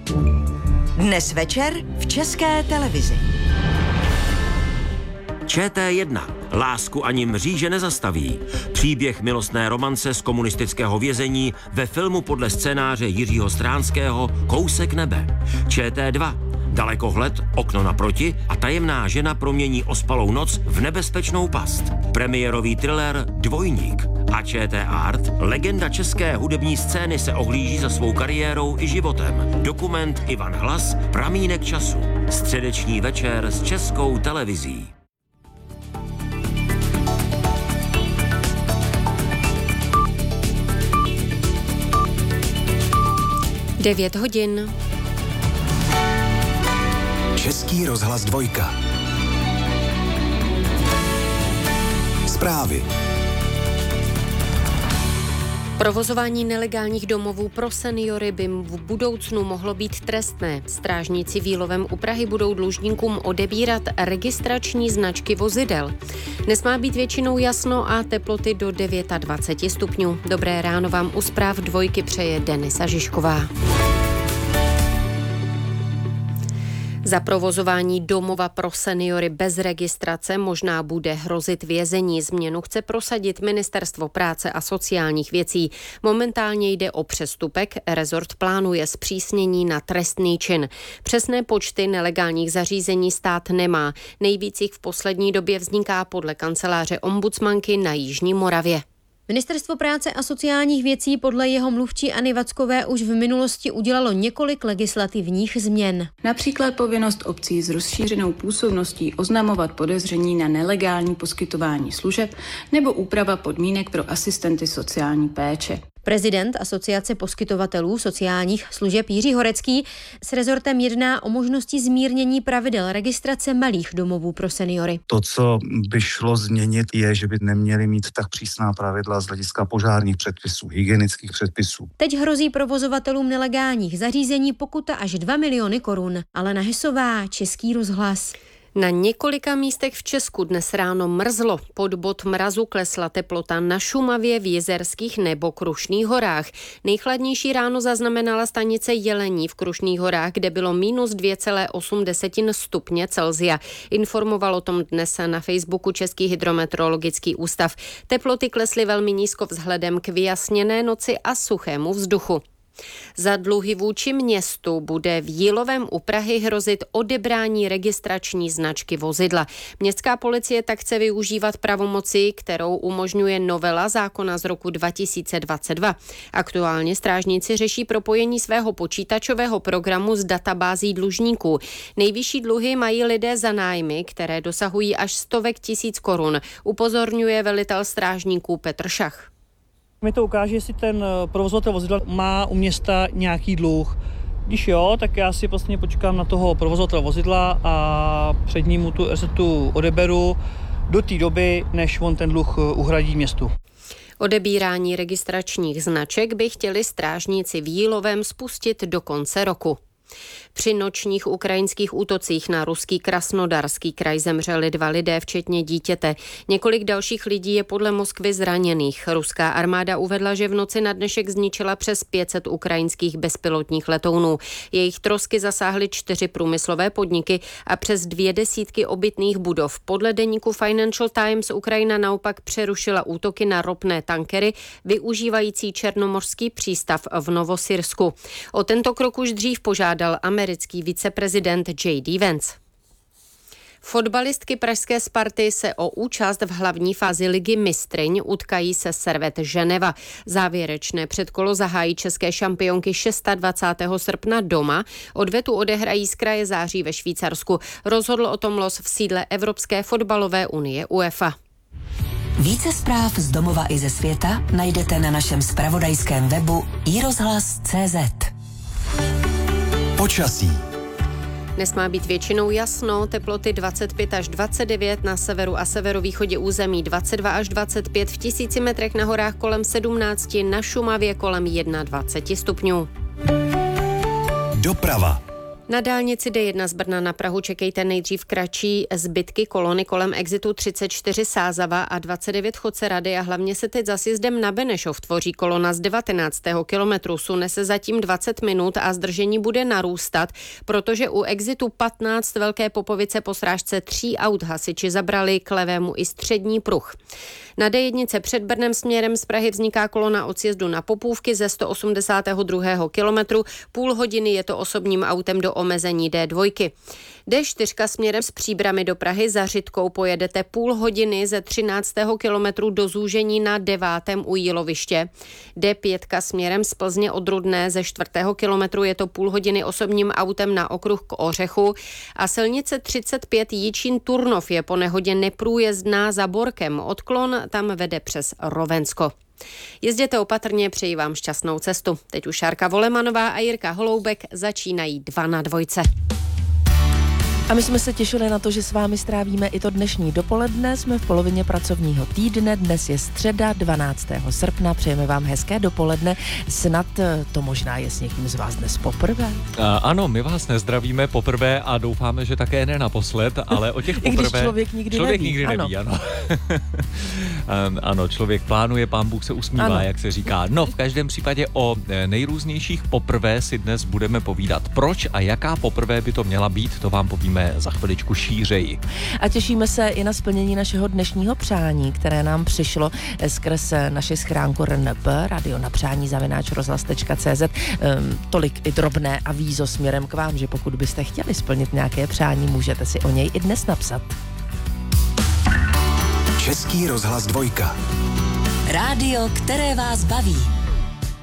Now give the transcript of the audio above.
Dnes večer v České televizi. ČT1. Lásku ani mříže nezastaví. Příběh milostné romance z komunistického vězení ve filmu podle scénáře Jiřího Stránského Kousek nebe. ČT2. Dalekohled, okno naproti a tajemná žena promění ospalou noc v nebezpečnou past. Premiérový thriller Dvojník. A ČT Art, legenda české hudební scény, se ohlíží za svou kariérou i životem. Dokument Ivan Hlas, Pramínek času. Středeční večer s Českou televizí. Devět hodin. Český rozhlas 2. Zprávy. Provozování nelegálních domovů pro seniory by v budoucnu mohlo být trestné. Strážníci v Jílovém u Prahy budou dlužníkům odebírat registrační značky vozidel. Dnes má být většinou jasno a teploty do 29 stupňů. Dobré ráno vám u zpráv 2 přeje Denisa Žižková. Za provozování domova pro seniory bez registrace možná bude hrozit vězení. Změnu chce prosadit Ministerstvo práce a sociálních věcí. Momentálně jde o přestupek, rezort plánuje zpřísnění na trestný čin. Přesné počty nelegálních zařízení stát nemá. Nejvíc jich v poslední době vzniká podle kanceláře ombudsmanky na Jižní Moravě. Ministerstvo práce a sociálních věcí podle jeho mluvčí Anny Vackové už v minulosti udělalo několik legislativních změn. Například povinnost obcí s rozšířenou působností oznamovat podezření na nelegální poskytování služeb nebo úprava podmínek pro asistenty sociální péče. Prezident Asociace poskytovatelů sociálních služeb Jiří Horecký s rezortem jedná o možnosti zmírnění pravidel registrace malých domovů pro seniory. To, co by šlo změnit, je, že by neměli mít tak přísná pravidla z hlediska požárních předpisů, hygienických předpisů. Teď hrozí provozovatelům nelegálních zařízení pokuta až 2 miliony korun. Alena Hesová, Český rozhlas. Na několika místech v Česku dnes ráno mrzlo. Pod bod mrazu klesla teplota na Šumavě, v Jizerských nebo Krušných horách. Nejchladnější ráno zaznamenala stanice Jelení v Krušných horách, kde bylo minus 2,8 stupně Celsia. Informoval o tom dnes na Facebooku Český hydrometeorologický ústav. Teploty klesly velmi nízko vzhledem k vyjasněné noci a suchému vzduchu. Za dluhy vůči městu bude v Jílovém u Prahy hrozit odebrání registrační značky vozidla. Městská policie tak chce využívat pravomoci, kterou umožňuje novela zákona z roku 2022. Aktuálně strážníci řeší propojení svého počítačového programu s databází dlužníků. Nejvyšší dluhy mají lidé za nájmy, které dosahují až stovek tisíc korun, upozorňuje velitel strážníků Petr Šach. Mi to ukáže, jestli ten provozovatel vozidla má u města nějaký dluh. Když jo, tak já si vlastně počkám na toho provozovatele vozidla a před ním mu tu receptu odeberu do té doby, než on ten dluh uhradí městu. Odebírání registračních značek by chtěli strážníci v Jílovém spustit do konce roku. Při nočních ukrajinských útocích na ruský Krasnodarský kraj zemřeli 2 lidé, včetně dítěte. Několik dalších lidí je podle Moskvy zraněných. Ruská armáda uvedla, že v noci na dnešek zničila přes 500 ukrajinských bezpilotních letounů. Jejich trosky zasáhly 4 průmyslové podniky a přes 200 obytných budov. Podle deníku Financial Times Ukrajina naopak přerušila útoky na ropné tankery využívající černomorský přístav v Novosirsku. O tento krok už dřív požádal americký viceprezident J.D. Vance. Fotbalistky pražské Sparty se o účast v hlavní fázi ligy mistryň utkají se Servette Ženeva. Závěrečné předkolo zahájí české šampionky 26. srpna doma. Odvetu odehrají z kraje září ve Švýcarsku. Rozhodl o tom los v sídle Evropské fotbalové unie UEFA. Více zpráv z domova i ze světa najdete na našem zpravodajském webu iRozhlas.cz. Počasí. Dnes má být většinou jasno, teploty 25 až 29, na severu a severovýchodě území 22 až 25, v 1000 metrech na horách kolem 17, na Šumavě kolem 21 stupňů. Doprava. Na dálnici D1 z Brna na Prahu čekejte nejdřív kratší zbytky kolony kolem exitu 34 Sázava a 29 Chodce Rady a hlavně se teď za sjezdem na Benešov tvoří kolona z 19. kilometru. Sune se zatím 20 minut a zdržení bude narůstat, protože u exitu 15 Velké Popovice po srážce 3 aut hasiči zabrali k levému i střední pruh. Na D1 před Brnem směrem z Prahy vzniká kolona od sjezdu na Popůvky ze 182. kilometru. Půl hodiny je to osobním autem do omezení D2. D4 směrem z Příbrami do Prahy za Řitkou pojedete půl hodiny ze 13. kilometru do zúžení na 9. u Jíloviště. D5 směrem z Plzně od Rudné ze 4. kilometru je to půl hodiny osobním autem na okruh k Ořechu a silnice 35 Jičín Turnov je po nehodě neprůjezdná za Borkem. Odklon tam vede přes Rovensko. Jezděte opatrně, přeji vám šťastnou cestu. Teď už Šárka Volemanová a Jirka Holoubek začínají 2 na 2. A my jsme se těšili na to, že s vámi strávíme i to dnešní dopoledne. Jsme v polovině pracovního týdne, dnes je středa 12. srpna. Přejeme vám hezké dopoledne. Snad to možná je s někým z vás dnes poprvé. Ano, my vás nezdravíme poprvé a doufáme, že také ne naposled, ale o těch poprvé... I když člověk nikdy neví, ano. Ano, člověk plánuje, Pán Bůh se usmívá, ano. Jak se říká. No, v každém případě o nejrůznějších poprvé si dnes budeme povídat. Proč a jaká poprvé by to měla být, to vám povíme za chviličku šířeji. A těšíme se i na splnění našeho dnešního přání, které nám přišlo skrz naši schránku RNP, radionapřání@rozhlas.cz. Tolik i drobné avízo směrem k vám, že pokud byste chtěli splnit nějaké přání, můžete si o něj i dnes napsat. Český rozhlas 2. Rádio, které vás baví.